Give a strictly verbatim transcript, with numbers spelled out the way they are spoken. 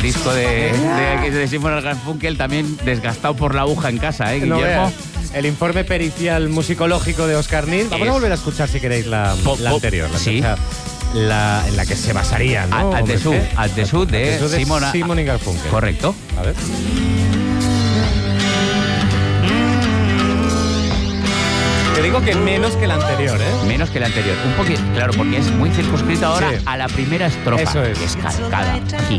disco de, de, de Simon and Garfunkel también desgastado por la aguja en casa, ¿eh, No Guillermo? veas. El informe pericial musicológico de Oscar Nil. Vamos Es- a volver a escuchar, si queréis, la, Po- la po- anterior. La, sí. o sea, la en la que se basaría, ¿no? At the Zoo, ¿Qué? At the Zoo de, At the Zoo de Simon, Simon y Garfunkel. Correcto. A ver. Te digo que menos que la anterior, ¿eh? Menos que la anterior. Un poquito, claro, porque es muy circunscrito ahora Sí. a la primera estrofa. Eso es. Que es calcada. Aquí.